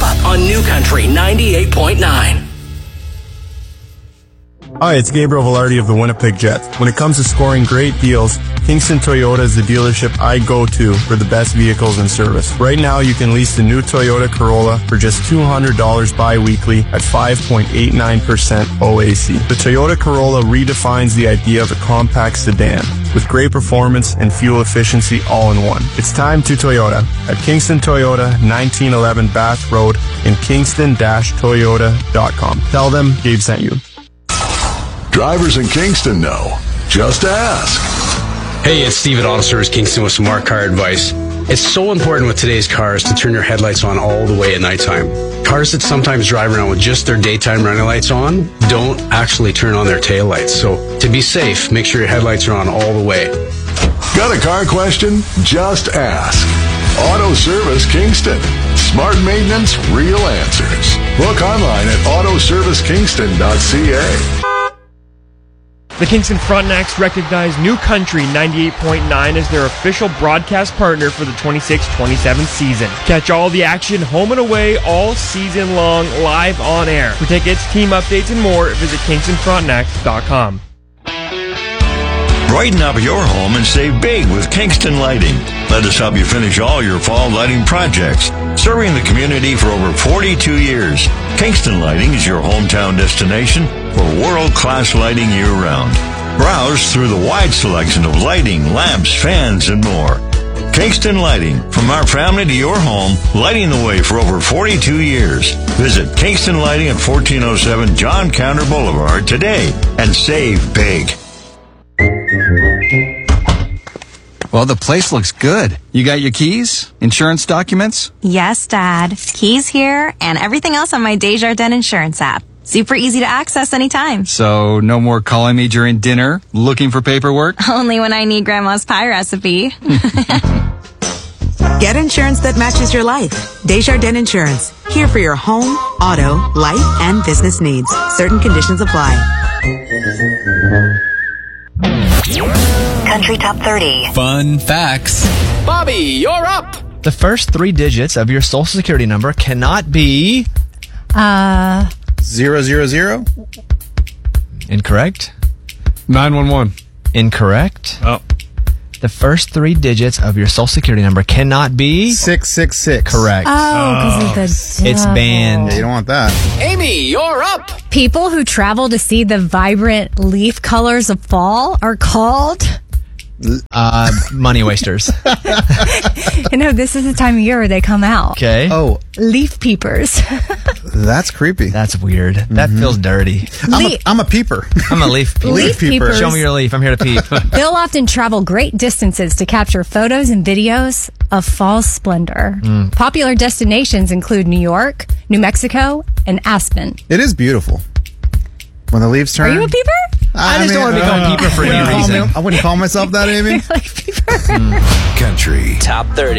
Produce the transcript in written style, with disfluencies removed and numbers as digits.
Corolla on New Country 98.9. Hi, it's Gabriel Velarde of the Winnipeg Jets. When it comes to scoring great deals, Kingston Toyota is the dealership I go to for the best vehicles and service. Right now, you can lease the new Toyota Corolla for just $200 bi-weekly at 5.89% OAC. The Toyota Corolla redefines the idea of a compact sedan with great performance and fuel efficiency all in one. It's time to Toyota at Kingston Toyota, 1911 Bath Road in kingston-toyota.com. Tell them Gabe sent you. Drivers in Kingston know. Just ask. Hey, it's Steve at Auto Service Kingston with some more car advice. It's so important with today's cars to turn your headlights on all the way at nighttime. Cars that sometimes drive around with just their daytime running lights on don't actually turn on their tail lights. So to be safe, make sure your headlights are on all the way. Got a car question? Just ask. Auto Service Kingston. Smart maintenance, real answers. Look online at autoservicekingston.ca. The Kingston Frontenacs recognize New Country 98.9 as their official broadcast partner for the 26-27 season. Catch all the action home and away all season long live on air. For tickets, team updates, and more, visit KingstonFrontenacs.com. Brighten up your home and save big with Kingston Lighting. Let us help you finish all your fall lighting projects. Serving the community for over 42 years, Kingston Lighting is your hometown destination for world-class lighting year-round. Browse through the wide selection of lighting, lamps, fans, and more. Kingston Lighting, from our family to your home, lighting the way for over 42 years. Visit Kingston Lighting at 1407 John Counter Boulevard today and save big. Well, the place looks good. You got your keys? Insurance documents? Yes, Dad. Keys here and everything else on my Desjardins Insurance app. Super easy to access anytime. So, no more calling me during dinner, looking for paperwork? Only when I need Grandma's pie recipe. Get insurance that matches your life. Desjardins Insurance. Here for your home, auto, life, and business needs. Certain conditions apply. Country Top 30. Fun facts. Bobby, you're up. The first 3 digits of your social security number cannot be 000. Incorrect. 911. Incorrect. Oh. The first 3 digits of your social security number cannot be 666. Correct. Oh, because of the It's banned. Yeah, you don't want that. Amy, you're up. People who travel to see the vibrant leaf colors of fall are called money wasters. No, this is the time of year where they come out. Okay. Oh, leaf peepers. That's creepy. That's weird. That feels dirty. I'm a peeper. I'm a leaf peeper. Leaf peepers. Show me your leaf. I'm here to peep. They'll often travel great distances to capture photos and videos of fall splendor. Popular destinations include New York, New Mexico, and Aspen. It is beautiful. When the leaves turn. Are you a peeper? I just don't want to become peeper for any reason. I wouldn't call myself that, Amy. Like peeper. Country Top 30.